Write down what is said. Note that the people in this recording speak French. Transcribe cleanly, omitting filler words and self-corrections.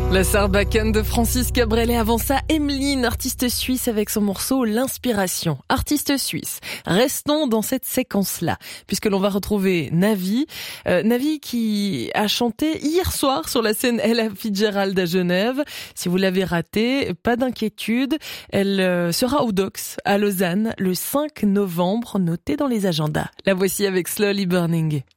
La Sarbacane de Francis Cabrel et avant ça, Emeline, artiste suisse avec son morceau L'Inspiration. Artiste suisse. Restons dans cette séquence-là, puisque l'on va retrouver Navi. Navi qui a chanté hier soir sur la scène Ella Fitzgerald à Genève. Si vous l'avez raté, pas d'inquiétude. Elle sera au Dox à Lausanne le 5 novembre, noté dans les agendas. La voici avec Slowly Burning.